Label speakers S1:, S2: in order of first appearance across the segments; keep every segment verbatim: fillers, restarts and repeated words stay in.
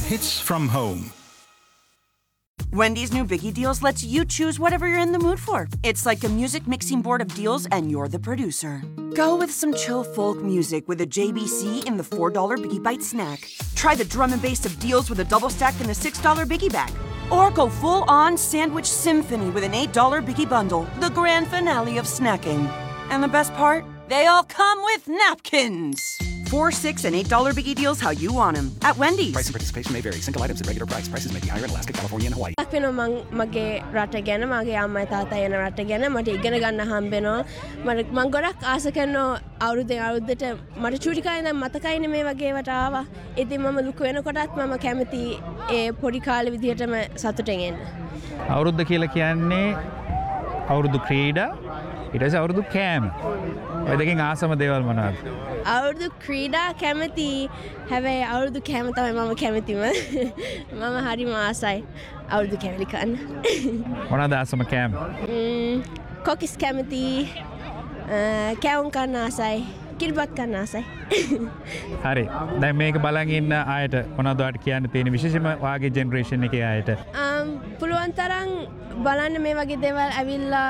S1: hits from home.
S2: Wendy's new Biggie Deals lets you choose whatever you're in the mood for. It's like a music mixing board of deals and you're the producer. Go with some chill folk music with a J B C in the four dollar Biggie Bite snack. Try the drum and bass of deals with a double stack in the six dollar Biggie Bag. Or go full on sandwich symphony with an eight dollar Biggie Bundle, the grand finale of snacking. And the best part? They all come with napkins. Four, six, and eight dollar Biggie Deals how you want them at Wendy's.
S1: Price and participation may vary. Single items at regular price. Prices may be higher in Alaska, California, and Hawaii.
S3: වෙන මං මගේ රට ගැන මගේ අම්මයි තාත්තයි යන රට ගැන මට ඉගෙන ගන්න හම්බෙනවා මට මං ගොඩක් ආස කරනවා අවුරුද්දෙන් අවුරුද්දට මට චූටි කාලේ ඉඳන් මතකයිනේ මේ වගේ වට ආවා ඉතින් මම ලොකු වෙනකොටත් මම කැමති ඒ පොඩි කාලේ විදිහටම සතුටෙන් එන්න
S4: අවුරුද්ද කියලා කියන්නේ අවුරුදු ක්‍රීඩා ඊට පස්සේ අවුරුදු කෑම ඔය දෙකෙන් ආසම දේවල් මොනවද
S3: අවුරුදු ක්‍රීඩා කැමති හැබැයි අවුරුදු කෑම තමයි මම කැමතිම මම හරිම ආසයි අවුරුදු කැමලි කන්න
S4: මොනවද ආසම කෑම
S3: කොකිස් කැමති කෑවුම් කන්න ආසයි කිරිබත් කන්න ආසයි
S4: හරි දැන් මේක බලන් ඉන්න අයට මොනවද ඔයාලට කියන්න තියෙන විශේෂම වාගේ ජෙනරේෂන් එකේ අයට
S3: පුළුවන් තරම් බලන්න මේ වගේ දේවල් ඇවිල්ලා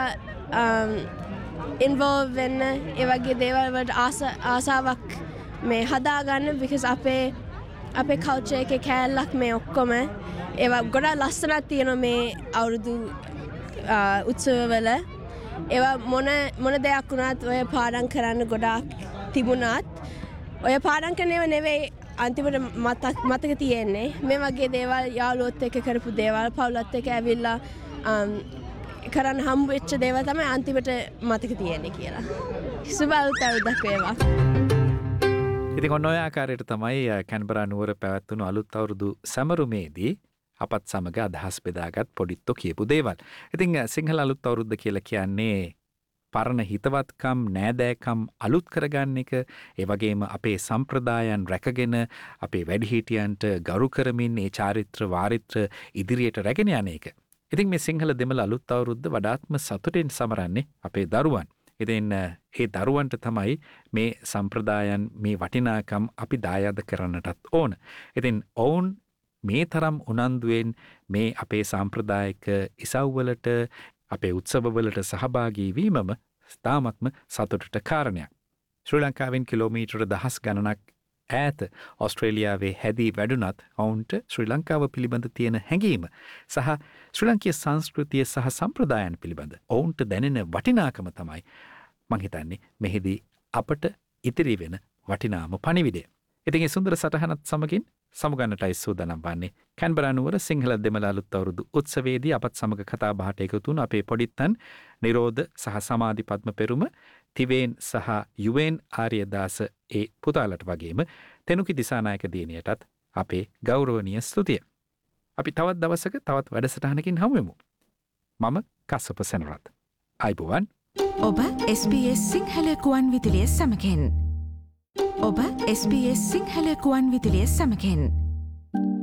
S3: involve වෙන්න ඒ වගේ දේවල් වලට ආසාවක් මේ හදාගන්න because අපේ අපේ culture එකේ කැලලක් මේ ඔක්කොම ඒවා ගොඩක් ලස්සනක් තියෙනවා මේ අවුරුදු උත්සවවල ඒවා මොන මොන දෙයක් වුණත් ඔය පාඩම් කරන්න ගොඩක් තිබුණත් ඔය පාඩම් කරන ඒවා නෙවෙයි අන්තිමට මතක මතක තියෙන්නේ මේ වගේ දේවල් යාළුවොත් එක්ක කරපු දේවල් පවුලත් එක්ක ඇවිල්ලා කරන්න හම්බ වෙච්ච දේවල් තමයි අන්තිමට මතක තියෙන්නේ කියලා. සුබ අලුත් අවුරුද්දක් වේවා.
S5: ඉතින් ඔන්න ඔය ආකාරයට තමයි කැන්බරා නුවර පැවැත්වුණු අලුත් අවුරුදු සැමරුමේදී අපත් සමග අදහස් බෙදාගත් පොඩිත්තෝ කියපු දේවල්. ඉතින් සිංහල අලුත් අවුරුද්ද කියලා කියන්නේ පරණ හිතවත්කම් නෑදෑකම් අලුත් කරගන්න එක ඒ වගේම අපේ සම්ප්‍රදායන් රැකගෙන අපේ වැඩිහිටියන්ට ගරු කරමින් ඒ චාරිත්‍ර වාරිත්‍ර ඉදිරියට රැගෙන යන එක. ඉතින් මේ සිංහල දෙමළ අලුත් අවුරුද්ද වඩාත්ම සතුටින් සමරන්නේ අපේ දරුවන්. ඉතින් ඒ දරුවන්ට තමයි මේ සම්ප්‍රදායන් මේ වටිනාකම් අපි දායාද කරන්නටත් ඕන. ඉතින් ඔවුන් මේ තරම් උනන්දුවෙන් මේ අපේ සම්ප්‍රදායික ඉසව්වලට අපේ උත්සවවලට සහභාගී වීමම තාමත්ම සතුටට කාරණයක්. ශ්‍රී ලංකාවෙන් කිලෝමීටර දහස් ගණනක් ඈත ඔස්ට්‍රේලියාවේ හැදී වැඩුණත් ඔවුන්ට ශ්‍රී ලංකාව පිළිබඳ තියෙන හැඟීම සහ ශ්‍රී ලංකීය සංස්කෘතිය සහ සම්ප්‍රදායන් පිළිබඳ ඔවුන්ට දැනෙන වටිනාකම තමයි මං හිතන්නේ මෙහිදී අපට ඉතිරි වෙන වටිනාම පණිවිඩය. ඉතින් ඒ සුන්දර සටහනත් සමගින් සමුගන්නටයි සූදානම් වන්නේ කැන්බරා නුවර සිංහල දෙමළ අලුත් අවුරුදු උත්සවයේදී අපත් සමග කතා බහට එකතු වුණු අපේ පොඩිත්තන් නිරෝධ සහ සමාධි පද්ම පෙරුම තිවේන් සහ යුවෙන් ආර්යදාස ඒ පුතාලට වගේම තෙනුකි දිසානායක දියණියටත් අපේ ගෞරවනීය ස්තුතිය. අපි තවත් දවසක තවත් වැඩසටහනකින් හමු වෙමු. මම කස්සප සෙනරත්. අයිබෝවන්.
S6: ඔබ එස් බී එස් සිංහල කුවන් විදුලිය සමගින් ඔබ එස් බී එස් සිංහල කුවන් විදුලිය සමගින්